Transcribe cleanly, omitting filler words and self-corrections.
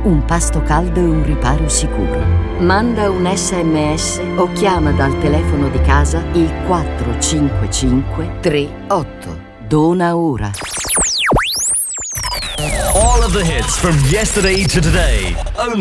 un pasto caldo e un riparo sicuro. Manda un SMS o chiama dal telefono di casa il 45538. Dona ora. All of the hits from yesterday to today. Only